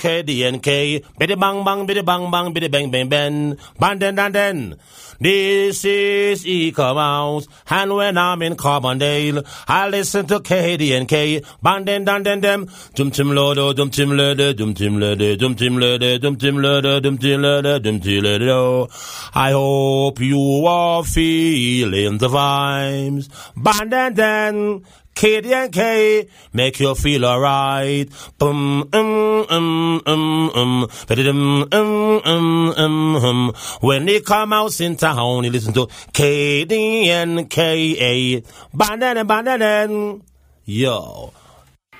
KDNK, biddy bang bang, biddy bang bang, biddy bang bang bang, bang. This is Eco Mouse, and when I'm in Carbondale, I listen to KDNK, bang dem, dum tim lodo, dum tim lede, dum tim lede, dum tim lede, dum tim lede, dum tim lede, dum tim lede. I hope you are feeling the vibes, bang KDNK, make you feel alright. When they come out in town, you listen to KDNK. Yo.